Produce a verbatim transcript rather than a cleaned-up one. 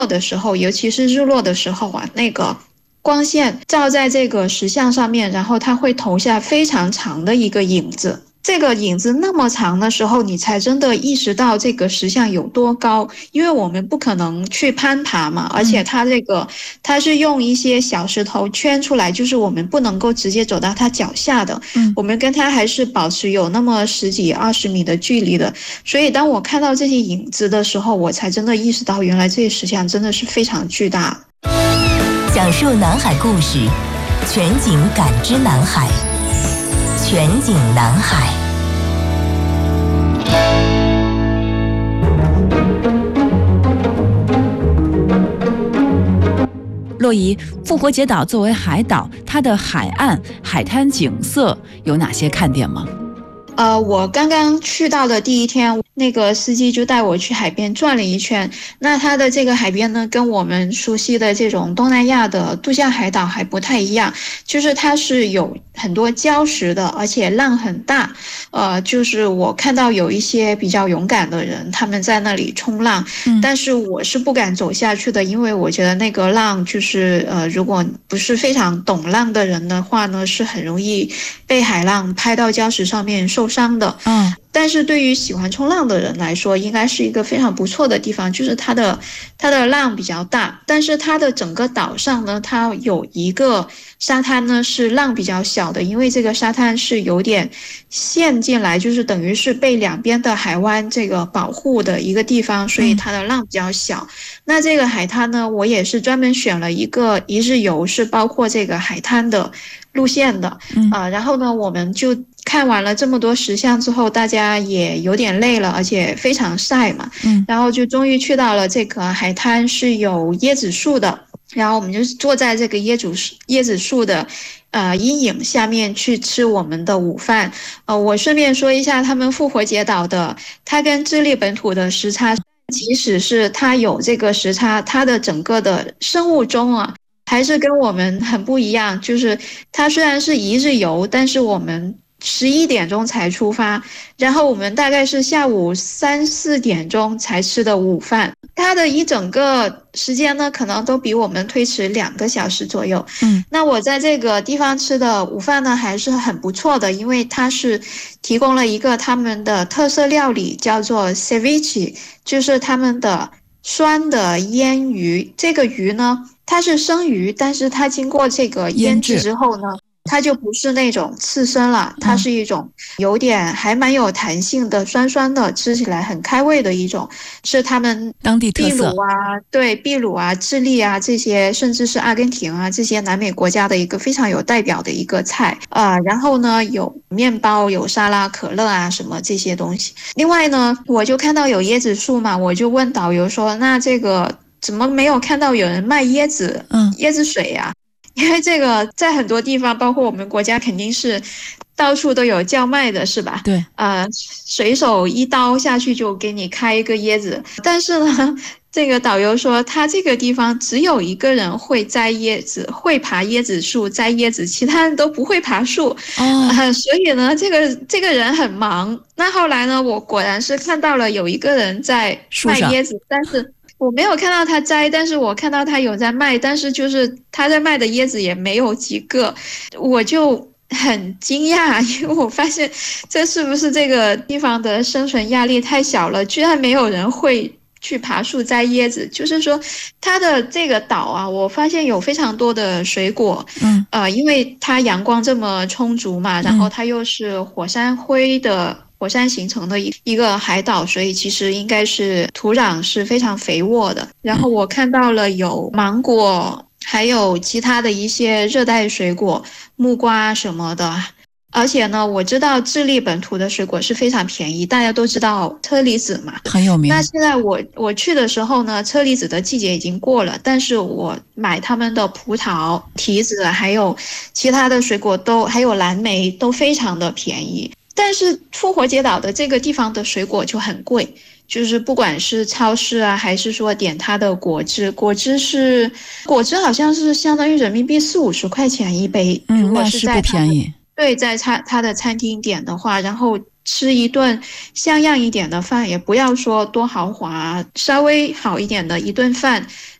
的时候，尤其是日落的时候啊，那个光线照在这个石像上面，然后它会投下非常长的一个影子。这个影子那么长的时候，你才真的意识到这个石像有多高，因为我们不可能去攀爬嘛，而且它这个它是用一些小石头圈出来，就是我们不能够直接走到它脚下的， 嗯， 我们跟它还是保持有那么十几二十米的距离的。所以当我看到这些影子的时候，我才真的意识到，原来这些石像真的是非常巨大。 讲述南海故事，全景感知南海，全景南海。 洛仪，复活节岛作为海岛，它的海岸、海滩景色有哪些看点吗？ 呃，我刚刚去到的第一天，那个司机就带我去海边转了一圈。那它的这个海边呢，跟我们熟悉的这种东南亚的度假海岛还不太一样，就是它是有很多礁石的，而且浪很大。呃，就是我看到有一些比较勇敢的人，他们在那里冲浪， 嗯、 但是我是不敢走下去的，因为我觉得那个浪就是呃，如果不是非常懂浪的人的话呢，是很容易被海浪拍到礁石上面受伤的。 嗯， 但是对于喜欢冲浪的人来说，应该是一个非常不错的地方，就是它的它的浪比较大，但是它的整个岛上呢，它有一个沙滩呢是浪比较小的，因为这个沙滩是有点陷进来，就是等于是被两边的海湾这个保护的一个地方，所以它的浪比较小。嗯、那这个海滩呢，我也是专门选了一个一日游，是包括这个海滩的路线的， 嗯啊、呃，然后呢，我们就看完了这么多石像之后，大家也有点累了，而且非常晒嘛， 嗯， 然后就终于去到了这个海滩，是有椰子树的，然后我们就坐在这个椰子树椰子树的呃阴影下面去吃我们的午饭。呃，我顺便说一下，他们复活节岛的，它跟智利本土的时差，即使是它有这个时差，它的整个的生物钟啊，还是跟我们很不一样。就是它虽然是一日游，但是我们十一点钟才出发，然后我们大概是下午三四点钟才吃的午饭。它的一整个时间呢，可能都比我们推迟两个小时左右。 嗯， 那我在这个地方吃的午饭呢，还是很不错的，因为它是提供了一个他们的特色料理，叫做 ceviche， 就是他们的酸的腌鱼。这个鱼呢，它是生鱼，但是它经过这个腌制之后呢，它就不是那种刺身了，它是一种有点还蛮有弹性的酸酸的，吃起来很开胃的一种，是他们当地特色。 秘鲁啊，对，秘鲁啊、智利啊这些，甚至是阿根廷啊这些南美国家的一个非常有代表的一个菜啊、呃。然后呢，有面包、有沙拉、可乐啊什么这些东西。另外呢，我就看到有椰子树嘛，我就问导游说，那这个怎么没有看到有人卖椰子？ 嗯， 椰子水呀、啊？因为这个在很多地方，包括我们国家，肯定是到处都有叫卖的，是吧？ 对， 呃，随手一刀下去就给你开一个椰子。但是呢，这个导游说他这个地方只有一个人会摘椰子，会爬椰子树摘椰子，其他人都不会爬树。 哦， 呃，所以呢，这个这个人很忙。那后来呢，我果然是看到了有一个人在卖椰子，但是我没有看到他摘，但是我看到他有在卖，但是就是他在卖的椰子也没有几个，我就很惊讶，因为我发现这是不是这个地方的生存压力太小了，居然没有人会去爬树摘椰子。就是说它的这个岛啊，我发现有非常多的水果， 嗯， 呃，因为它阳光这么充足嘛，然后它又是火山灰的火山形成的一一个海岛，所以其实应该是土壤是非常肥沃的。然后我看到了有芒果，还有其他的一些热带水果，木瓜什么的。而且呢，我知道智利本土的水果是非常便宜，大家都知道车厘子嘛， 很有名。 那现在我我去的时候呢，车厘子的季节已经过了，但是我买他们的葡萄、提子，还有其他的水果都，还有蓝莓都非常的便宜。但是复活节岛的这个地方的水果就很贵，就是不管是超市啊，还是说点它的果汁，果汁是果汁好像是相当于人民币四五十块钱一杯， 嗯， 如果那是不在便宜。 对，在餐它的餐厅点的话，然后吃一顿像样一点的饭，也不要说多豪华，稍微好一点的一顿饭，